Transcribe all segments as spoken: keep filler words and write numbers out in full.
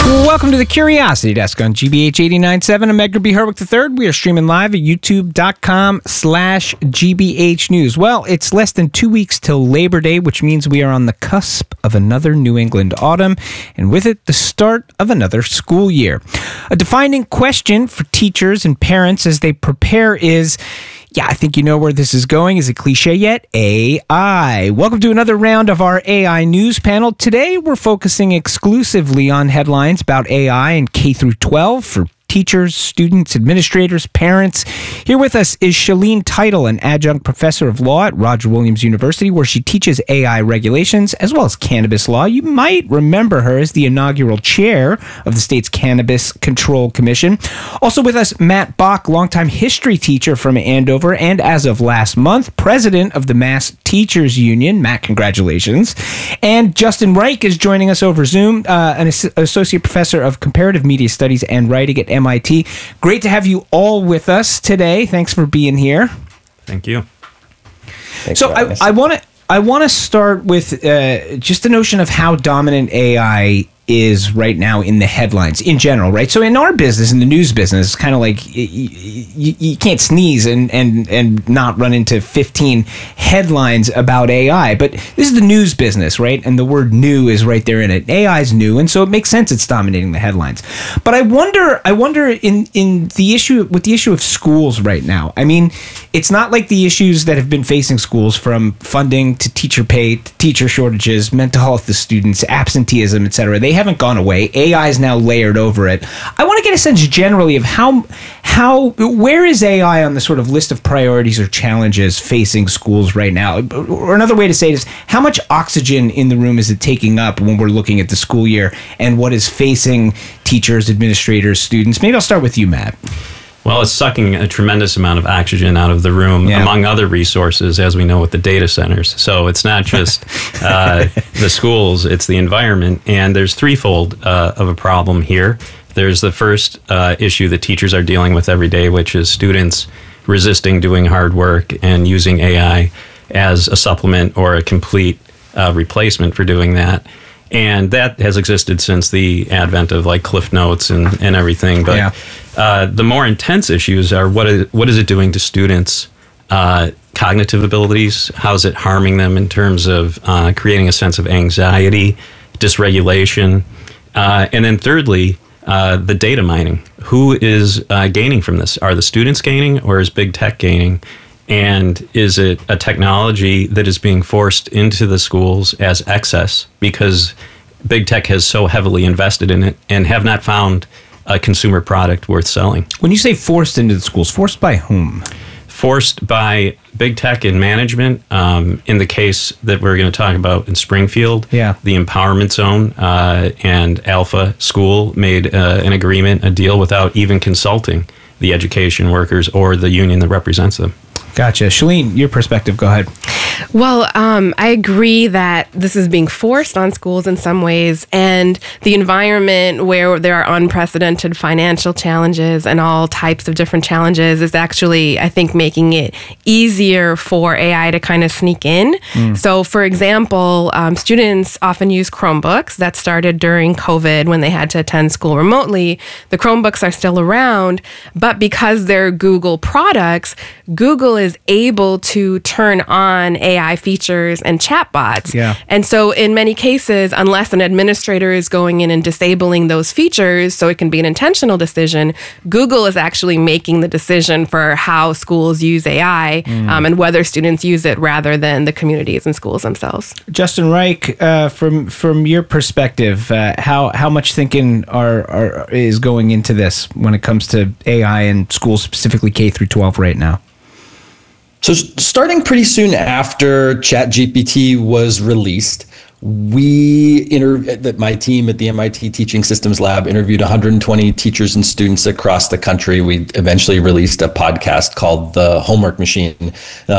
Welcome to the Curiosity Desk on G B H eighty-nine point seven. I'm Edgar B. Herwick the third. We are streaming live at youtube.com slash GBH News. Well, it's less than two weeks till Labor Day, which means we are on the cusp of another New England autumn, and with it, the start of another school year. A defining question for teachers and parents as they prepare is, yeah, I think you know where this is going. Is it cliche yet? A I. Welcome to another round of our A I news panel. Today, we're focusing exclusively on headlines about A I in K through twelve for teachers, students, administrators, parents. Here with us is Shalene Title, an adjunct professor of law at Roger Williams University, where she teaches A I regulations as well as cannabis law. You might remember her as the inaugural chair of the state's Cannabis Control Commission. Also with us, Matt Bach, longtime history teacher from Andover, and as of last month, president of the Mass Teachers Union. Matt, congratulations. And Justin Reich is joining us over Zoom, uh, an as- associate professor of comparative media studies and writing at M I T. Great to have you all with us today. Thanks for being here. Thank you. Thanks so I, I want to I want to start with uh, just the notion of how dominant A I is right now in the headlines in general, right? So in our business, in the news business, it's kind of like you, you, you can't sneeze and, and, and not run into fifteen headlines about A I. But this is the news business, right? And the word new is right there in it. A I is new, and so it makes sense it's dominating the headlines. But I wonder, I wonder in, in the issue, with the issue of schools right now, I mean, it's not like the issues that have been facing schools, from funding to teacher pay, to teacher shortages, mental health of students, absenteeism, et cetera. They haven't gone away. A I is now layered over it. I want to get a sense generally of how, how, where is A I on the sort of list of priorities or challenges facing schools right now? Or another way to say it is, how much oxygen in the room is it taking up when we're looking at the school year and what is facing teachers, administrators, students? Maybe I'll start with you, Matt. Well, it's sucking a tremendous amount of oxygen out of the room, yeah. among other resources, as we know, with the data centers. So it's not just uh, the schools, it's the environment. And there's threefold uh, of a problem here. There's the first uh, issue that teachers are dealing with every day, which is students resisting doing hard work and using A I as a supplement or a complete uh, replacement for doing that. And that has existed since the advent of like Cliff Notes and, and everything. But yeah. uh, the more intense issues are what is, what is it doing to students' uh, cognitive abilities? How is it harming them in terms of uh, creating a sense of anxiety, dysregulation? Uh, and then thirdly, uh, the data mining. Who is uh, gaining from this? Are the students gaining, or is big tech gaining? And is it a technology that is being forced into the schools as excess because big tech has so heavily invested in it and have not found a consumer product worth selling? When you say forced into the schools, forced by whom? Forced by big tech and management. Um, in the case that we're going to talk about in Springfield, yeah. the Empowerment Zone uh, and Alpha School made uh, an agreement, a deal, without even consulting the education workers or the union that represents them. Gotcha. Shalene, your perspective, go ahead. Well, um, I agree that this is being forced on schools in some ways, and the environment where there are unprecedented financial challenges and all types of different challenges is actually, I think, making it easier for A I to kind of sneak in. Mm. So, for example, um, students often use Chromebooks. That started during COVID when they had to attend school remotely. The Chromebooks are still around, but because they're Google products, Google is able to turn on A I features and chatbots. Yeah. And so in many cases, unless an administrator is going in and disabling those features so it can be an intentional decision, Google is actually making the decision for how schools use A I mm. um, and whether students use it rather than the communities and schools themselves. Justin Reich, uh, from from your perspective, uh, how how much thinking are, are is going into this when it comes to A I in schools, specifically K through twelve right now? So starting pretty soon after ChatGPT was released, we inter- that my team at the M I T Teaching Systems Lab interviewed one hundred twenty teachers and students across the country. We eventually released a podcast called The Homework Machine. Um,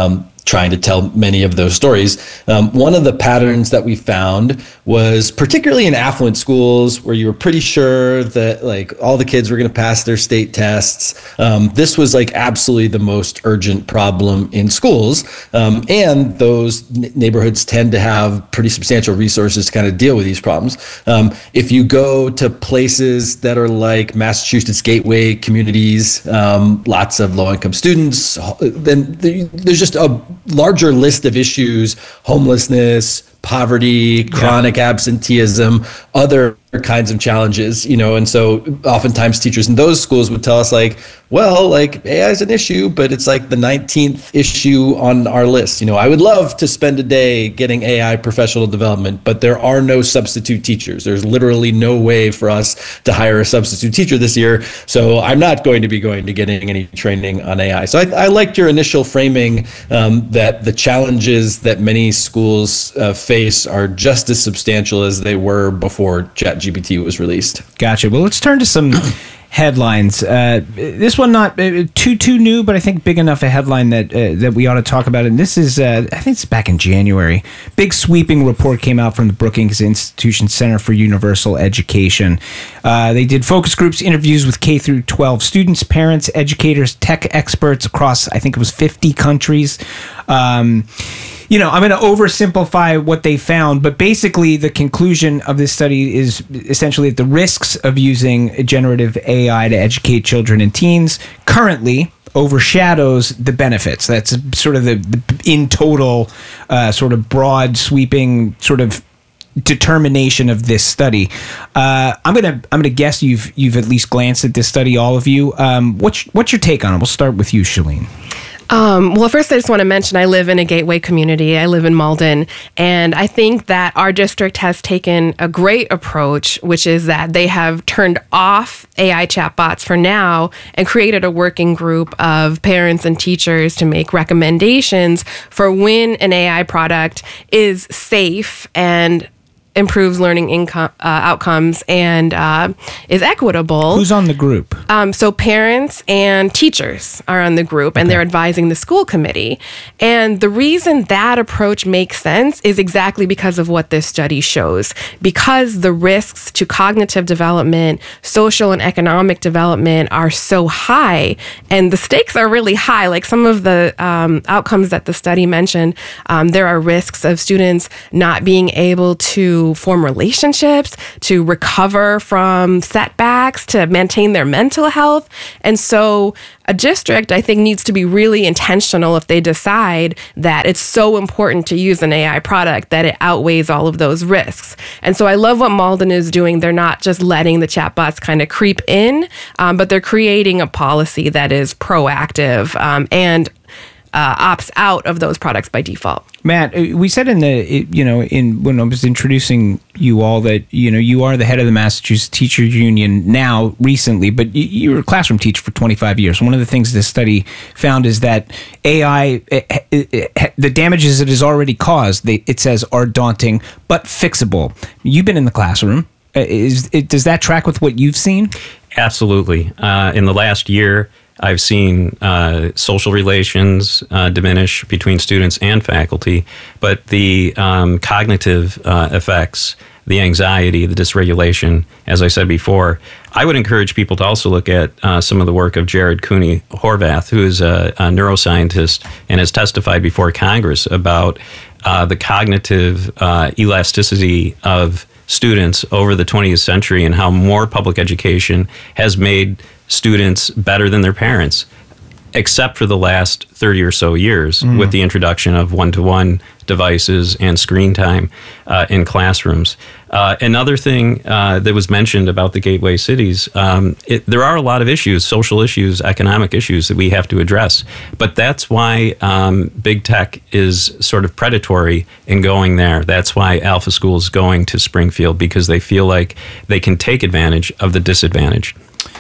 trying to tell many of those stories. Um, one of the patterns that we found was particularly in affluent schools where you were pretty sure that like all the kids were going to pass their state tests. Um, this was like absolutely the most urgent problem in schools. Um, and those n- neighborhoods tend to have pretty substantial resources to kind of deal with these problems. Um, if you go to places that are like Massachusetts gateway communities, um, lots of low-income students, then there's just a larger list of issues: homelessness, poverty, chronic yeah. absenteeism, other kinds of challenges, you know, and so oftentimes teachers in those schools would tell us like, well, like A I is an issue, but it's like the nineteenth issue on our list. You know, I would love to spend a day getting A I professional development, but there are no substitute teachers. There's literally no way for us to hire a substitute teacher this year. So I'm not going to be going to getting any training on A I. So I, I liked your initial framing um, that the challenges that many schools uh, face are just as substantial as they were before ChatGPT was released. Gotcha. Well, let's turn to some headlines. Uh, this one not uh, too too new, but I think big enough a headline that uh, that we ought to talk about. And this is, uh, I think it's back in January. Big sweeping report came out from the Brookings Institution Center for Universal Education. Uh, they did focus groups, interviews with K through twelve students, parents, educators, tech experts across, I think it was fifty countries. Um, You know, I'm going to oversimplify what they found, but basically the conclusion of this study is essentially that the risks of using generative A I to educate children and teens currently overshadows the benefits. That's sort of the, the in total uh, sort of broad sweeping sort of determination of this study. Uh, I'm gonna I'm gonna guess you've you've at least glanced at this study, all of you. Um, what's what's your take on it? We'll start with you, Shalene. Um, well, first, I just want to mention I live in a gateway community. I live in Malden, and I think that our district has taken a great approach, which is that they have turned off A I chatbots for now and created a working group of parents and teachers to make recommendations for when an A I product is safe and improves learning income uh, outcomes and uh, is equitable. Who's on the group? Um, so parents and teachers are on the group, and okay. they're advising the school committee. And the reason that approach makes sense is exactly because of what this study shows. Because the risks to cognitive development, social and economic development are so high, and the stakes are really high. Like some of the um, outcomes that the study mentioned, um, there are risks of students not being able to form relationships, to recover from setbacks, to maintain their mental health. And so a district, I think, needs to be really intentional if they decide that it's so important to use an A I product that it outweighs all of those risks. And so I love what Malden is doing. They're not just letting the chatbots kind of creep in, um, but they're creating a policy that is proactive um, and Uh, opts out of those products by default. Matt, we said in the, you know, in when I was introducing you all that, you know, you are the head of the Massachusetts Teachers Union now recently, but you, you were a classroom teacher for twenty-five years. One of the things this study found is that A I, it, it, it, the damages it has already caused, they, it says, are daunting, but fixable. You've been in the classroom. Is it, does that track with what you've seen? Absolutely. Uh, in the last year, I've seen uh, social relations uh, diminish between students and faculty, but the um, cognitive uh, effects, the anxiety, the dysregulation, as I said before, I would encourage people to also look at uh, some of the work of Jared Cooney Horvath, who is a, a neuroscientist and has testified before Congress about uh, the cognitive uh, elasticity of students over the twentieth century and how more public education has made students better than their parents, except for the last thirty or so years mm. with the introduction of one-to-one devices and screen time uh, in classrooms. Uh, another thing uh, that was mentioned about the gateway cities, um, it, there are a lot of issues, social issues, economic issues that we have to address. But that's why um, big tech is sort of predatory in going there. That's why Alpha School is going to Springfield, because they feel like they can take advantage of the disadvantaged.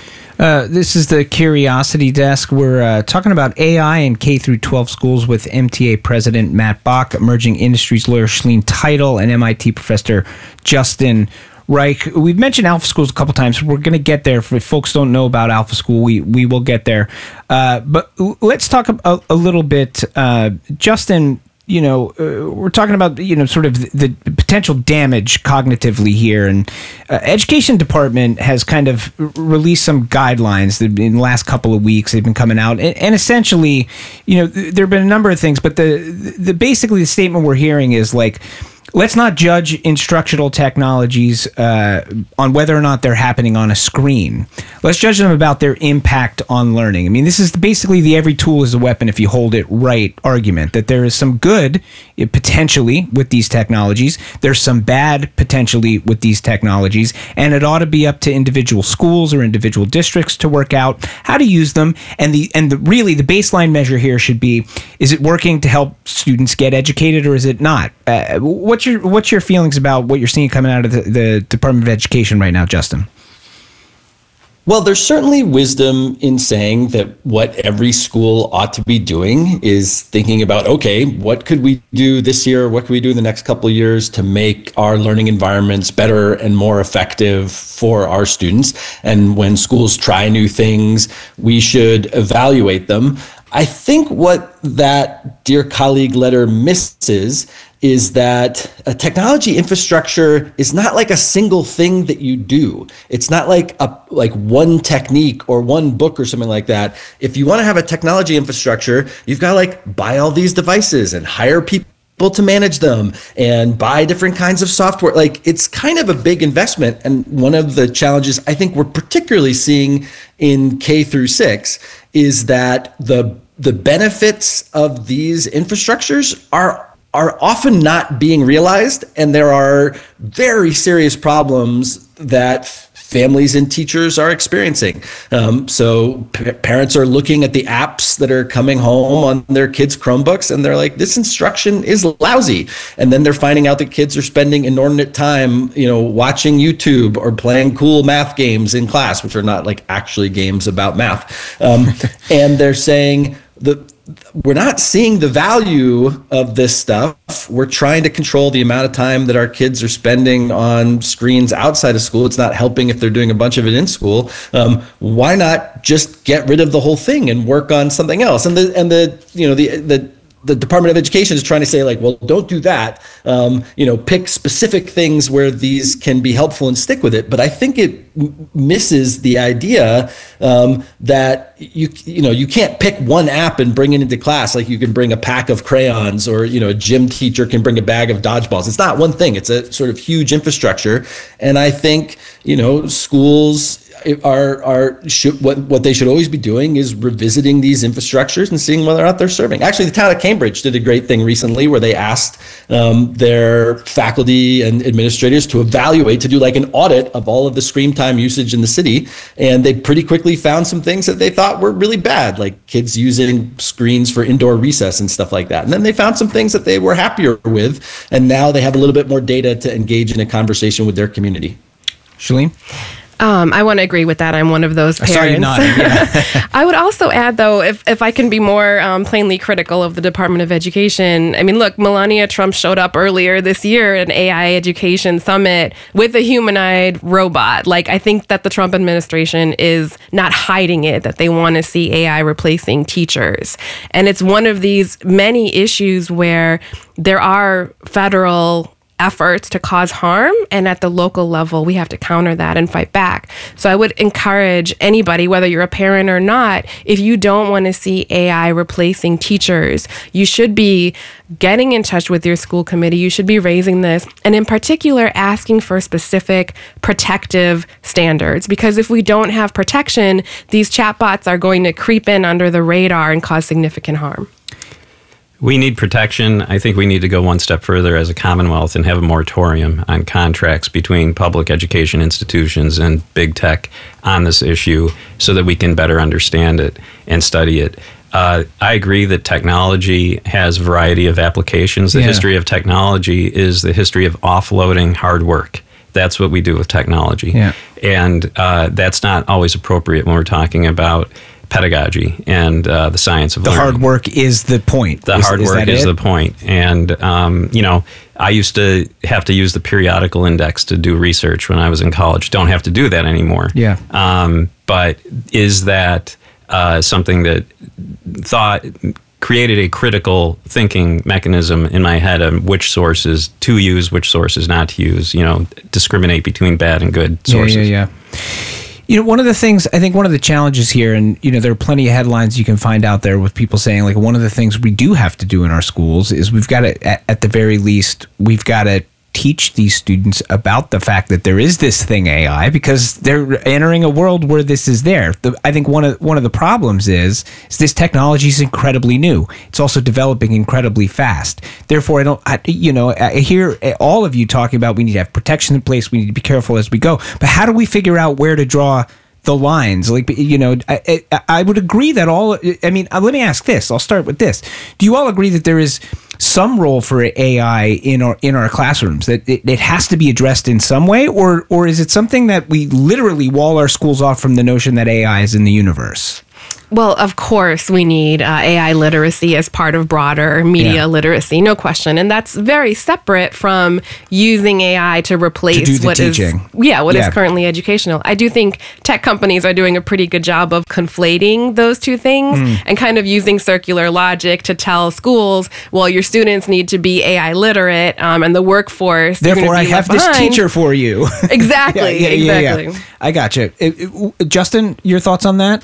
Uh, this is the Curiosity Desk. We're uh, talking about A I in K through twelve schools with M T A President Matt Bach, emerging industries lawyer Shalene Title, and M I T Professor Justin Reich. We've mentioned Alpha Schools a couple times. We're going to get there. If folks don't know about Alpha School, we we will get there. Uh, but let's talk a, a little bit, uh, Justin. You know, uh, we're talking about, you know, sort of the, the potential damage cognitively here. And uh, Education Department has kind of released some guidelines that in the last couple of weeks they've been coming out. And, and essentially, you know, there have been a number of things, but the, the basically the statement we're hearing is like, let's not judge instructional technologies uh, on whether or not they're happening on a screen. Let's judge them about their impact on learning. I mean, this is basically the every tool is a weapon if you hold it right argument, that there is some good potentially with these technologies. There's some bad potentially with these technologies, and it ought to be up to individual schools or individual districts to work out how to use them. And the and the really the baseline measure here should be, is it working to help students get educated or is it not? Uh, what's your what's your feelings about what you're seeing coming out of the, the Department of Education right now, Justin? Well, there's certainly wisdom in saying that what every school ought to be doing is thinking about, okay, what could we do this year? What could we do in the next couple of years to make our learning environments better and more effective for our students? And when schools try new things, we should evaluate them. I think what that Dear Colleague letter misses is that a technology infrastructure is not like a single thing that you do. It's not like a like one technique or one book or something like that. If you want to have a technology infrastructure, you've got to like buy all these devices and hire people to manage them and buy different kinds of software. Like, it's kind of a big investment. And one of the challenges I think we're particularly seeing in K through six is that the the benefits of these infrastructures are are often not being realized, and there are very serious problems that families and teachers are experiencing. Um, so p- parents are looking at the apps that are coming home on their kids' Chromebooks, and they're like, this instruction is lousy. And then they're finding out that kids are spending inordinate time, you know, watching YouTube or playing cool math games in class, which are not like actually games about math. Um, and they're saying, the we're not seeing the value of this stuff. We're trying to control the amount of time that our kids are spending on screens outside of school. It's not helping if they're doing a bunch of it in school. Um, why not just get rid of the whole thing and work on something else? And the and the you know the the the Department of Education is trying to say, like, well, don't do that. Um, you know, pick specific things where these can be helpful and stick with it. But I think it m- misses the idea um, that you you know you can't pick one app and bring it into class like you can bring a pack of crayons, or you know a gym teacher can bring a bag of dodgeballs. It's not one thing. It's a sort of huge infrastructure. And I think you know schools are are should, what what they should always be doing is revisiting these infrastructures and seeing whether or not they're serving. Actually, the town of Cambridge did a great thing recently where they asked um, their faculty and administrators to evaluate, to do like an audit of all of the screen time usage in the city, and they pretty quickly found some things that they thought were really bad, like kids using screens for indoor recess and stuff like that. And then they found some things that they were happier with, and now they have a little bit more data to engage in a conversation with their community. Shalene? Um, I want to agree with that. I'm one of those parents. I saw you nodding. Yeah. I would also add, though, if, if I can be more um, plainly critical of the Department of Education, I mean, look, Melania Trump showed up earlier this year at an A I Education Summit with a humanoid robot. Like, I think that the Trump administration is not hiding it, that they want to see A I replacing teachers. And it's one of these many issues where there are federal efforts to cause harm, and at the local level we have to counter that and fight back. So I would encourage anybody, whether you're a parent or not, if you don't want to see A I replacing teachers, you should be getting in touch with your school committee. You should be raising this, and in particular asking for specific protective standards, because if we don't have protection, these chatbots are going to creep in under the radar and cause significant harm. We need protection. I think we need to go one step further as a Commonwealth and have a moratorium on contracts between public education institutions and big tech on this issue so that we can better understand it and study it. Uh, I agree that technology has a variety of applications. The yeah. history of technology is the history of offloading hard work. That's what we do with technology. Yeah. And uh, that's not always appropriate when we're talking about pedagogy and uh, the science of the learning. hard work is the point. The is, hard is work is it? the point. And, um, you know, I used to have to use the periodical index to do research when I was in college. Don't have to do that anymore. Yeah. Um, but is that uh, something that thought created a critical thinking mechanism in my head of which sources to use, which sources not to use, you know, discriminate between bad and good sources. Yeah, yeah, yeah. You know, one of the things, I think one of the challenges here, and, you know, there are plenty of headlines you can find out there with people saying, like, one of the things we do have to do in our schools is we've got to, at, at the very least, we've got to teach these students about the fact that there is this thing A I, because they're entering a world where this is there. The, I think one of one of the problems is, is this technology is incredibly new. It's also developing incredibly fast. Therefore, I don't, I, you know, I hear all of you talking about we need to have protection in place. We need to be careful as we go. But how do we figure out where to draw the lines? Like, you know, I, I, I would agree that all, I mean, let me ask this. I'll start with this. Do you all agree that there is some role for A I in our in our classrooms, that it, it has to be addressed in some way, or or is it something that we literally wall our schools off from the notion that A I is in the universe? Well, of course, we need uh, A I literacy as part of broader media yeah. literacy, no question. And that's very separate from using A I to replace to do the what teaching. is yeah, what yeah. is currently educational. I do think tech companies are doing a pretty good job of conflating those two things mm. and kind of using circular logic to tell schools, well, your students need to be A I literate, um, and the workforce. Therefore, I have this behind. teacher for you. Exactly. yeah, yeah, exactly. Yeah, yeah. I gotcha. It, it, Justin, your thoughts on that?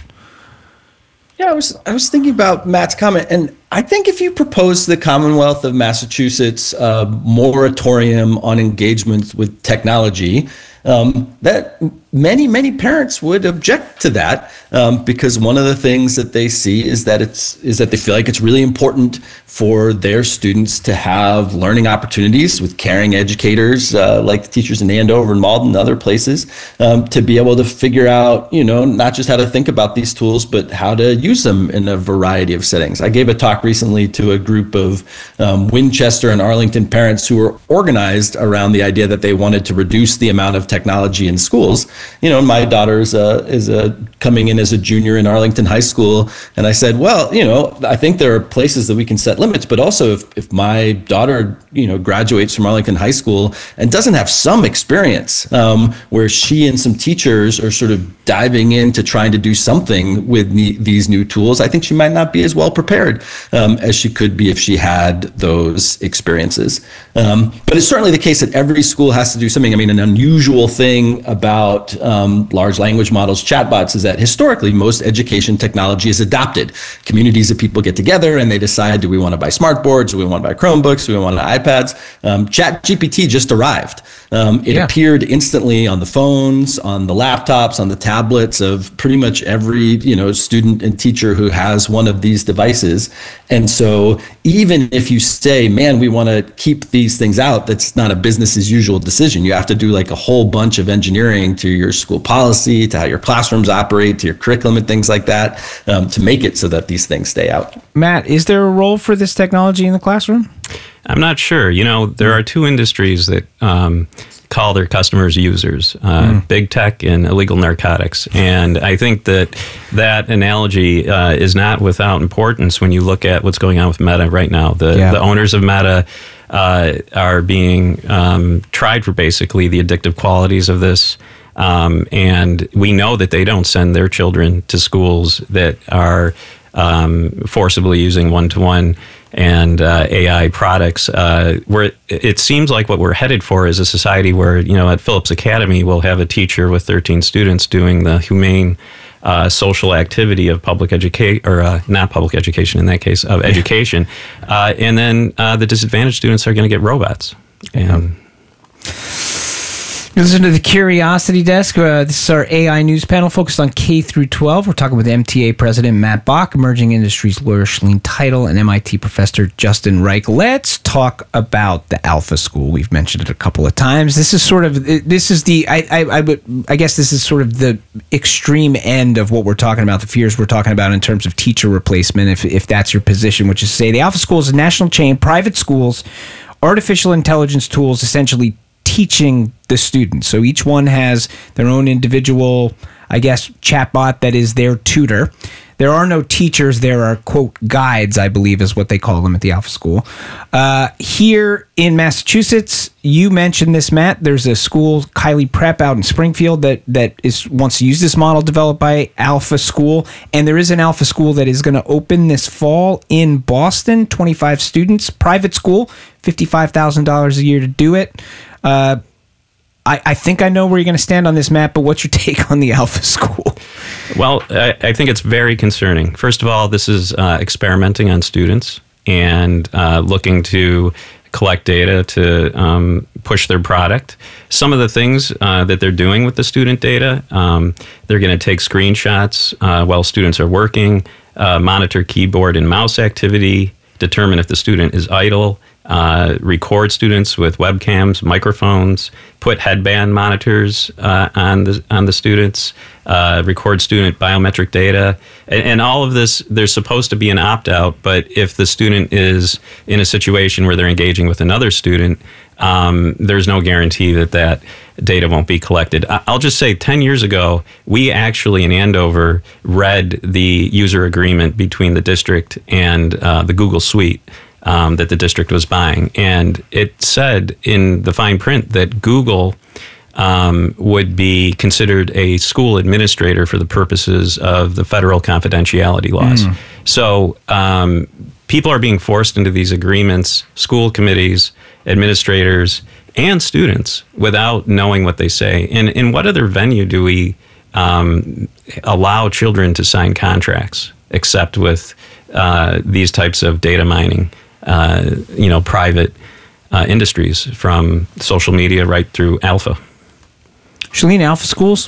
Yeah, I was I was thinking about Matt's comment, and I think if you propose the Commonwealth of Massachusetts uh, moratorium on engagement with technology, um, that many, many parents would object to that um, because one of the things that they see is that it's is that they feel like it's really important for their students to have learning opportunities with caring educators uh, like the teachers in Andover and Malden and other places um, to be able to figure out, you know, not just how to think about these tools, but how to use them in a variety of settings. I gave a talk recently to a group of um, Winchester and Arlington parents who were organized around the idea that they wanted to reduce the amount of technology in schools. You know, my daughter is a, is a coming in as a junior in Arlington High School, and I said, well, you know, I think there are places that we can set limits, but also if, if my daughter, you know, graduates from Arlington High School and doesn't have some experience um, where she and some teachers are sort of diving into trying to do something with ne- these new tools, I think she might not be as well prepared um, as she could be if she had those experiences. Um, but it's certainly the case that every school has to do something. I mean, an unusual thing about um, large language models, chatbots, is that historically most education technology is adopted. Communities of people get together and they decide, do we want to buy smart boards? Do we want to buy Chromebooks? Do we want to buy iPads? Um, ChatGPT just arrived. Um, it yeah. appeared instantly on the phones, on the laptops, on the tablets of pretty much every, you know, student and teacher who has one of these devices. And so even if you say, man, we want to keep these things out, that's not a business as usual decision. You have to do like a whole bunch of engineering to your school policy, to how your classrooms operate, to your curriculum and things like that, um, to make it so that these things stay out. Matt, is there a role for this technology in the classroom? I'm not sure. You know, there are two industries that um, call their customers users, uh, mm. big tech and illegal narcotics. And I think that that analogy uh, is not without importance when you look at what's going on with Meta right now. The, yeah. the owners of Meta uh, are being um, tried for basically the addictive qualities of this. Um, and we know that they don't send their children to schools that are um, forcibly using one-to-one and uh, A I products. Uh, where it, it seems like what we're headed for is a society where, you know, at Phillips Academy, we'll have a teacher with thirteen students doing the humane uh, social activity of public education, or uh, not public education in that case, of education. Uh, and then uh, the disadvantaged students are going to get robots. And listen to the Curiosity Desk. Uh, this is our A I news panel focused on K through twelve. We're talking with M T A President Matt Bach, Emerging Industries lawyer Shalene Title, and M I T Professor Justin Reich. Let's talk about the Alpha School. We've mentioned it a couple of times. This is sort of this is the I I I, would, I guess this is sort of the extreme end of what we're talking about. The fears we're talking about in terms of teacher replacement, if if that's your position, which is to say the Alpha School is a national chain, private schools, artificial intelligence tools, essentially teaching the students. So each one has their own individual, I guess, chatbot that is their tutor. There are no teachers. There are, quote, guides, I believe is what they call them at the Alpha School. Uh, here in Massachusetts, you mentioned this, Matt. There's a school, Kiley Prep, out in Springfield that, that is wants to use this model developed by Alpha School. And there is an Alpha School that is going to open this fall in Boston, twenty-five students, private school, fifty-five thousand dollars a year to do it. Uh, I, I think I know where you're going to stand on this, Matt, but what's your take on the Alpha School? Well, I, I think it's very concerning. First of all, this is uh, experimenting on students and uh, looking to collect data to um, push their product. Some of the things uh, that they're doing with the student data, um, they're going to take screenshots uh, while students are working, uh, monitor keyboard and mouse activity, determine if the student is idle, uh, record students with webcams, microphones, put headband monitors uh, on the on the students, uh, record student biometric data, and, and all of this. There's supposed to be an opt-out, but if the student is in a situation where they're engaging with another student, um, there's no guarantee that that data won't be collected. I'll just say ten years ago, we actually in Andover read the user agreement between the district and uh, the Google Suite um, that the district was buying. And it said in the fine print that Google um, would be considered a school administrator for the purposes of the federal confidentiality laws. Mm. So um, people are being forced into these agreements, school committees, administrators, and students without knowing what they say. And in what other venue do we um, allow children to sign contracts except with uh, these types of data mining, uh, you know, private uh, industries from social media right through Alpha? Shalene, Alpha Schools?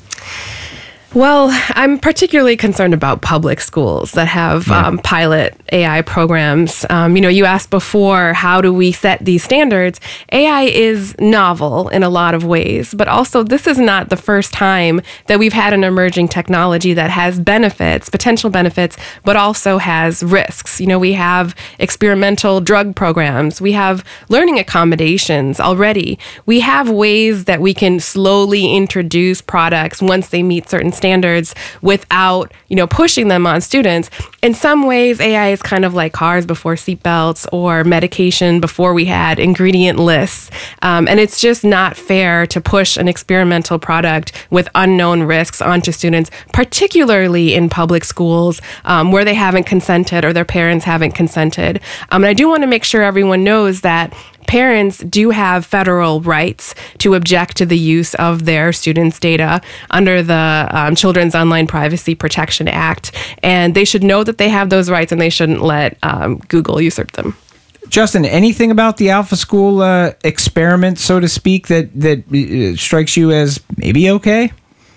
Well, I'm particularly concerned about public schools that have yeah. um, pilot A I programs. Um, you know, you asked before, how do we set these standards? A I is novel in a lot of ways, but also this is not the first time that we've had an emerging technology that has benefits, potential benefits, but also has risks. You know, we have experimental drug programs. We have learning accommodations already. We have ways that we can slowly introduce products once they meet certain standards without, you know, pushing them on students. In some ways, A I is kind of like cars before seatbelts or medication before we had ingredient lists. Um, and it's just not fair to push an experimental product with unknown risks onto students, particularly in public schools um, where they haven't consented or their parents haven't consented. Um, and I do want to make sure everyone knows that parents do have federal rights to object to the use of their students' data under the um, Children's Online Privacy Protection Act. And they should know that they have those rights and they shouldn't let um, Google usurp them. Justin, anything about the Alpha School uh, experiment, so to speak, that, that uh, strikes you as maybe okay?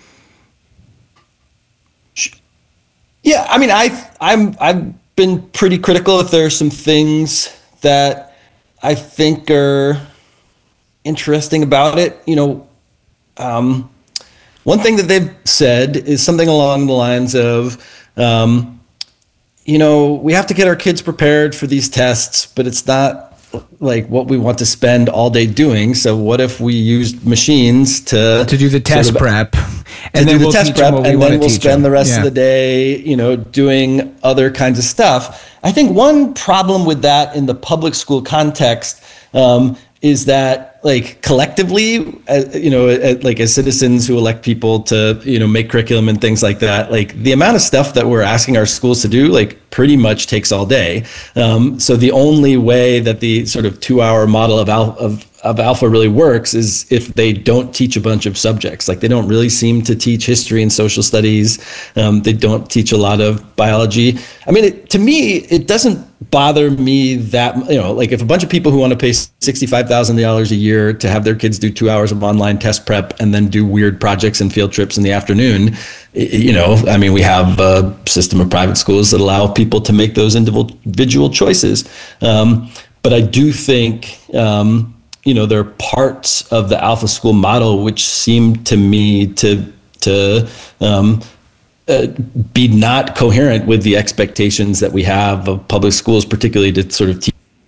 Yeah, I mean, I, I'm, I've been pretty critical if there are some things that I think are interesting about it. You know, um, one thing that they've said is something along the lines of, um, you know, we have to get our kids prepared for these tests, but it's not like what we want to spend all day doing. So what if we used machines to to do the test sort of, prep, and then do the we'll test prep, and then we'll spend them. the rest yeah. of the day, you know, doing other kinds of stuff. I think one problem with that in the public school context um, is that, like, collectively, uh, you know, uh, like as citizens who elect people to, you know, make curriculum and things like that, like the amount of stuff that we're asking our schools to do, like, pretty much takes all day. Um, so the only way that the sort of two-hour model of al- of of Alpha really works is if they don't teach a bunch of subjects. Like, they don't really seem to teach history and social studies. Um, they don't teach a lot of biology. I mean, it, to me, it doesn't bother me that, you know, like if a bunch of people who want to pay sixty-five thousand dollars a year to have their kids do two hours of online test prep and then do weird projects and field trips in the afternoon, you know, I mean, we have a system of private schools that allow people to make those individual choices. Um, but I do think, um, you know, there are parts of the Alpha School model which seem to me to to um, uh, be not coherent with the expectations that we have of public schools, particularly to sort of teach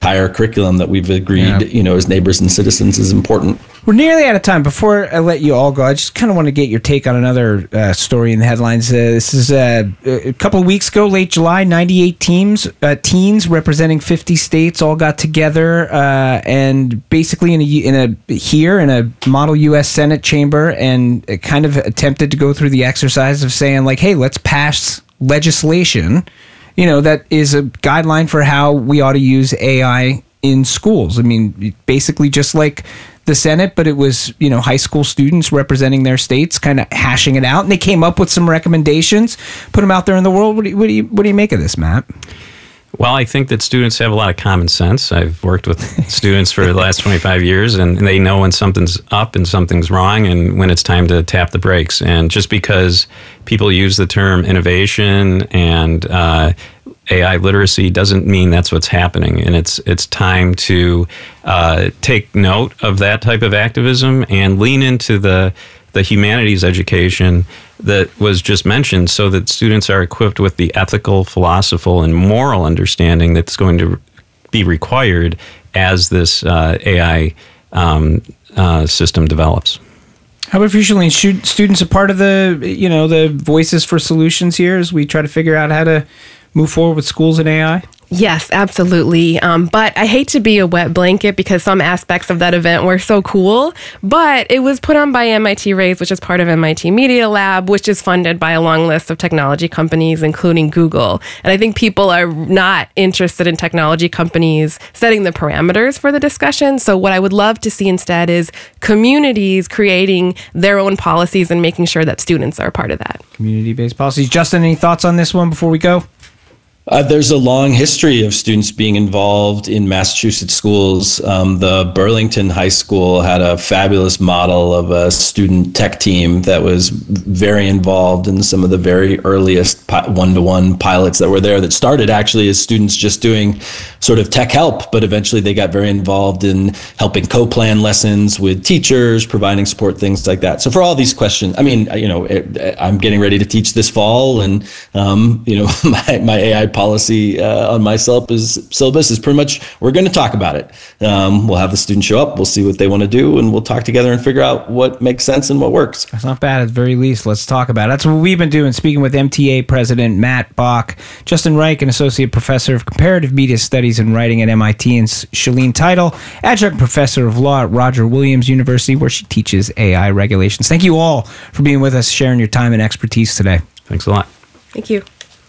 entire curriculum that we've agreed, yeah. you know, as neighbors and citizens is important. We're nearly out of time. Before I let you all go, I just kind of want to get your take on another uh, story in the headlines. Uh, this is uh, a couple of weeks ago, late July, ninety-eight teams, uh, teens representing fifty states all got together uh, and basically in a, in a here in a model U S Senate chamber and kind of attempted to go through the exercise of saying like, hey, let's pass legislation, you know, that is a guideline for how we ought to use A I in schools. I mean, basically just like the Senate, but it was, you know, high school students representing their states kind of hashing it out. And they came up with some recommendations, put them out there in the world. What do you, what do you, what do you make of this, Matt? Well, I think that students have a lot of common sense. I've worked with students for the last twenty-five years, and they know when something's up and something's wrong and when it's time to tap the brakes. And just because people use the term innovation and uh, A I literacy doesn't mean that's what's happening. And it's it's time to uh, take note of that type of activism and lean into the the humanities education that was just mentioned so that students are equipped with the ethical, philosophical, and moral understanding that's going to be required as this uh, A I um, uh, system develops. How about for you, Shalene? Students a part of the, you know, the Voices for Solutions here as we try to figure out how to move forward with schools and A I? Yes, absolutely. Um, but I hate to be a wet blanket because some aspects of that event were so cool. But it was put on by M I T Raise, which is part of M I T Media Lab, which is funded by a long list of technology companies, including Google. And I think people are not interested in technology companies setting the parameters for the discussion. So what I would love to see instead is communities creating their own policies and making sure that students are a part of that. Community-based policies. Justin, any thoughts on this one before we go? Uh, there's a long history of students being involved in Massachusetts schools. Um, the Burlington High School had a fabulous model of a student tech team that was very involved in some of the very earliest pi- one-to-one pilots that were there that started actually as students just doing sort of tech help, but eventually they got very involved in helping co-plan lessons with teachers, providing support, things like that. So for all these questions, I mean, you know, it, I'm getting ready to teach this fall, and, um, you know, my, my A I policy uh, on my syllabus, syllabus is pretty much, we're going to talk about it. Um, we'll have the students show up, we'll see what they want to do, and we'll talk together and figure out what makes sense and what works. That's not bad at the very least. Let's talk about it. That's what we've been doing, speaking with M T A President Matt Bach, Justin Reich, an Associate Professor of Comparative Media Studies and Writing at M I T, and Shalene Title, Adjunct Professor of Law at Roger Williams University, where she teaches A I regulations. Thank you all for being with us, sharing your time and expertise today. Thanks a lot. Thank you.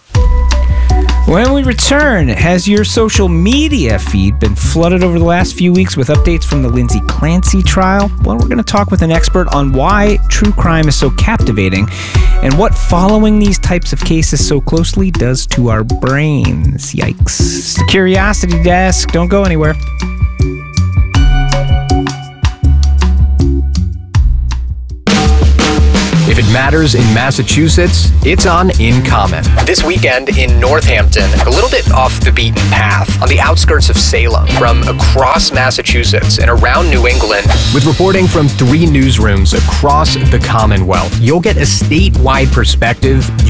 When we return, has your social media feed been flooded over the last few weeks with updates from the Lindsay Clancy trial? Well, we're going to talk with an expert on why true crime is so captivating and what following these types of cases so closely does to our brains. Yikes. It's the Curiosity Desk. Don't go anywhere. If it matters in Massachusetts, it's on In Common. This weekend in Northampton, a little bit off the beaten path, on the outskirts of Salem, from across Massachusetts and around New England. With reporting from three newsrooms across the Commonwealth, you'll get a statewide perspective